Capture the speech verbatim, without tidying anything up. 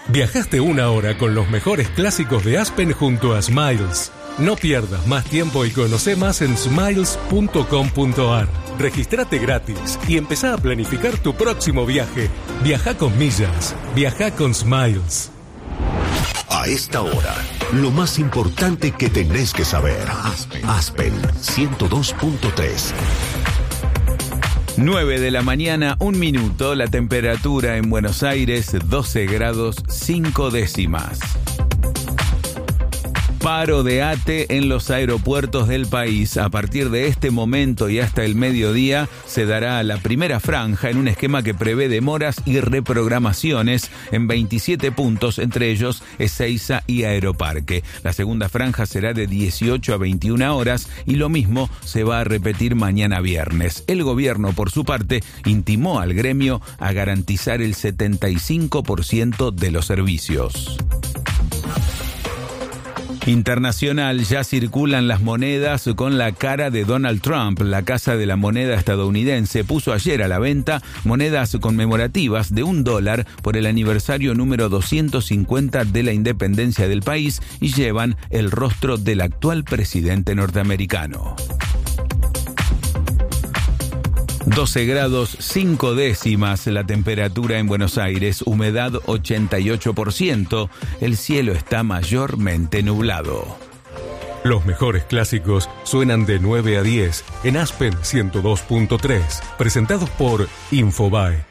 Viajaste una hora con los mejores clásicos de Aspen junto a Smiles. No pierdas más tiempo y conoce más en smiles punto com punto a r. Registrate gratis y empezá a planificar tu próximo viaje. Viaja con millas. Viaja con Smiles. A esta hora, lo más importante que tenés que saber. Aspen, Aspen ciento dos punto tres. nueve de la mañana, un minuto. La temperatura en Buenos Aires, doce grados, cinco décimas. Paro de A T E en los aeropuertos del país. A partir de este momento y hasta el mediodía se dará la primera franja en un esquema que prevé demoras y reprogramaciones en veintisiete puntos, entre ellos Ezeiza y Aeroparque. La segunda franja será de dieciocho a veintiuna horas y lo mismo se va a repetir mañana viernes. El gobierno, por su parte, intimó al gremio a garantizar el setenta y cinco por ciento de los servicios. Internacional, ya circulan las monedas con la cara de Donald Trump. La Casa de la Moneda estadounidense puso ayer a la venta monedas conmemorativas de un dólar por el aniversario número doscientos cincuenta de la independencia del país y llevan el rostro del actual presidente norteamericano. doce grados, cinco décimas la temperatura en Buenos Aires, humedad ochenta y ocho por ciento, el cielo está mayormente nublado. Los mejores clásicos suenan de nueve a diez en Aspen ciento dos punto tres, presentados por Infobae.